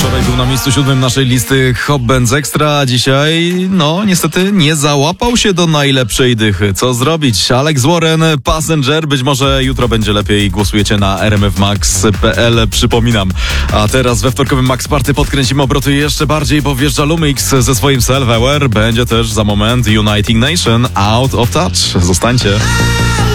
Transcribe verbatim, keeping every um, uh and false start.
Wczoraj był na miejscu siódmym naszej listy Hot Bands Extra, a dzisiaj, no niestety nie załapał się do najlepszej dychy. Co zrobić? Alex Warren, Passenger, być może jutro będzie lepiej, głosujecie na r m f max kropka p l, przypominam. A teraz we wtorkowym Max Party podkręcimy obroty jeszcze bardziej, bo wjeżdża Lumix ze swoim Self-Aware, będzie też za moment Uniting Nation, Out of Touch. Zostańcie.